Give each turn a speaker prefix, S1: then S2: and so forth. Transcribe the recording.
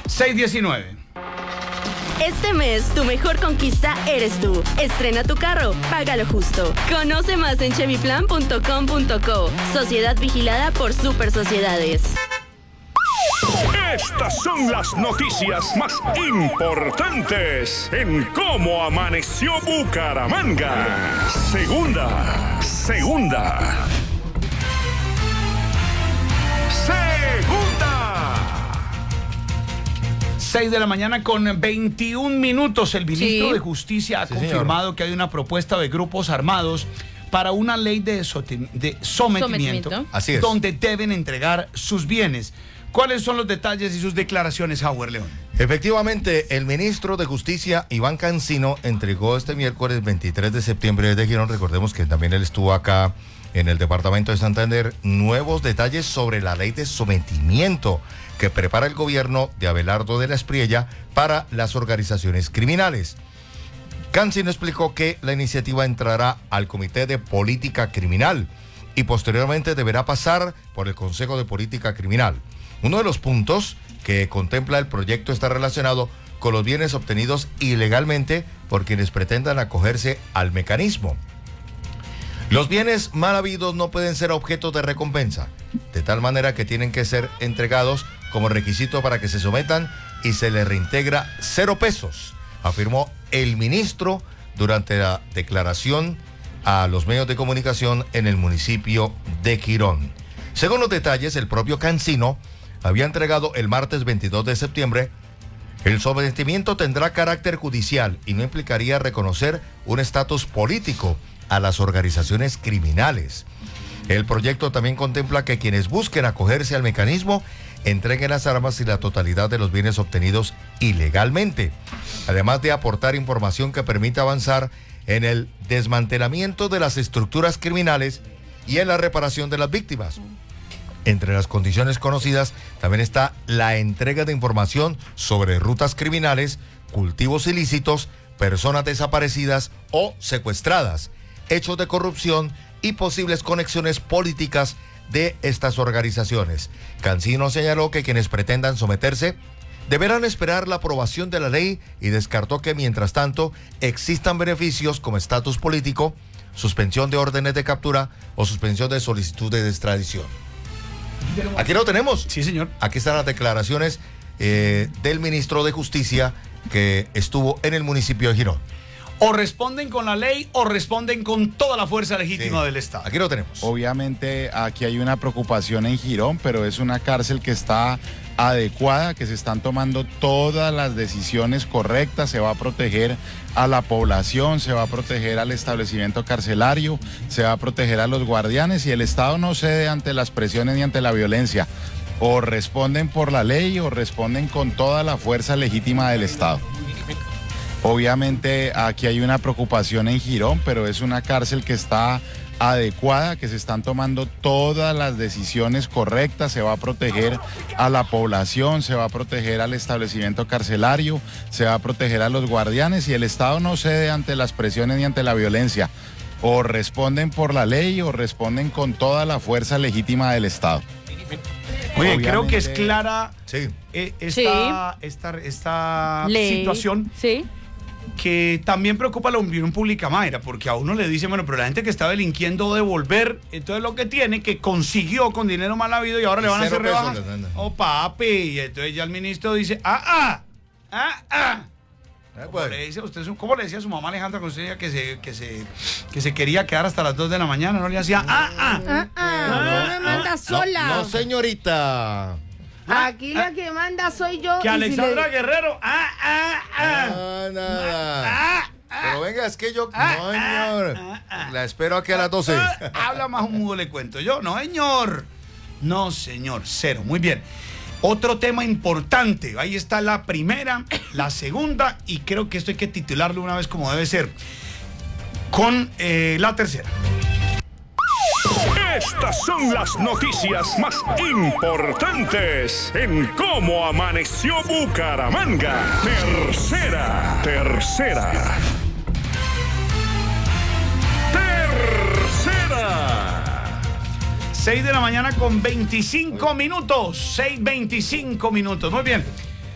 S1: 6:19.
S2: Este mes, tu mejor conquista eres tú. Estrena tu carro, págalo justo. Conoce más en chevyplan.com.co. Sociedad vigilada por Super Sociedades.
S3: Estas son las noticias más importantes en Cómo Amaneció Bucaramanga. Segunda.
S1: 6 de la mañana con 21 minutos. El ministro de Justicia ha confirmado que hay una propuesta de grupos armados para una ley de sometimiento.
S4: Así es.
S1: Donde deben entregar sus bienes. ¿Cuáles son los detalles y sus declaraciones, Howard León?
S4: Efectivamente, el ministro de Justicia, Iván Cancino, entregó este miércoles 23 de septiembre desde Girón, recordemos que también él estuvo acá en el departamento de Santander, nuevos detalles sobre la ley de sometimiento que prepara el gobierno de Abelardo de la Espriella para las organizaciones criminales. Cancino explicó que la iniciativa entrará al Comité de Política Criminal y posteriormente deberá pasar por el Consejo de Política Criminal. Uno de los puntos que contempla el proyecto está relacionado con los bienes obtenidos ilegalmente por quienes pretendan acogerse al mecanismo. Los bienes mal habidos no pueden ser objeto de recompensa, de tal manera que tienen que ser entregados como requisito para que se sometan y se les reintegra 0 pesos, afirmó el ministro durante la declaración a los medios de comunicación en el municipio de Girón. Según los detalles, el propio Cancino había entregado el martes 22 de septiembre. El sometimiento tendrá carácter judicial y no implicaría reconocer un estatus político a las organizaciones criminales. El proyecto también contempla que quienes busquen acogerse al mecanismo entreguen las armas y la totalidad de los bienes obtenidos ilegalmente, además de aportar información que permita avanzar en el desmantelamiento de las estructuras criminales y en la reparación de las víctimas. Entre las condiciones conocidas también está la entrega de información sobre rutas criminales, cultivos ilícitos, personas desaparecidas o secuestradas, hechos de corrupción y posibles conexiones políticas de estas organizaciones. Cancino señaló que quienes pretendan someterse deberán esperar la aprobación de la ley y descartó que mientras tanto existan beneficios como estatus político, suspensión de órdenes de captura o suspensión de solicitudes de extradición. Aquí lo tenemos.
S1: Sí, señor.
S4: Aquí están las declaraciones del ministro de Justicia que estuvo en el municipio de Girón.
S1: O responden con la ley o responden con toda la fuerza legítima del Estado.
S4: Aquí lo tenemos.
S5: Obviamente aquí hay una preocupación en Girón, pero es una cárcel que está adecuada, que se están tomando todas las decisiones correctas, se va a proteger a la población, se va a proteger al establecimiento carcelario, se va a proteger a los guardianes y el Estado no cede ante las presiones ni ante la violencia. O responden por la ley o responden con toda la fuerza legítima del Estado. Obviamente aquí hay una preocupación en Girón, pero es una cárcel que está adecuada, que se están tomando todas las decisiones correctas, se va a proteger a la población, se va a proteger al establecimiento carcelario, se va a proteger a los guardianes y el Estado no cede ante las presiones ni ante la violencia. O responden por la ley o responden con toda la fuerza legítima del Estado.
S1: Oye, creo que es clara esta situación.
S2: Sí.
S1: Que también preocupa a la opinión pública, Mayra, porque a uno le dicen, bueno, pero la gente que está delinquiendo devolver, entonces lo que tiene, que consiguió con dinero mal habido y ahora le van a hacer rebajas. Oh, papi, y entonces ya el ministro dice, ¿Cómo le dice usted, cómo le decía a su mamá Alejandra cuando usted decía que se quería quedar hasta las 2 de la mañana? No le hacía,
S6: no me manda sola.
S4: No, señorita.
S6: Aquí la que manda soy yo.
S1: Que Alexandra Guerrero,
S4: nada. Pero venga, es que yo, no, señor. La espero aquí a las 12.
S1: Habla más un mudo, le cuento yo. No, señor. No, señor. 0. Muy bien. Otro tema importante. Ahí está la primera, la segunda, y creo que esto hay que titularlo una vez como debe ser. Con la tercera.
S3: Estas son las noticias más importantes en Cómo Amaneció Bucaramanga. Tercera.
S1: 6 de la mañana con 25 minutos. 6:25 minutos. Muy bien.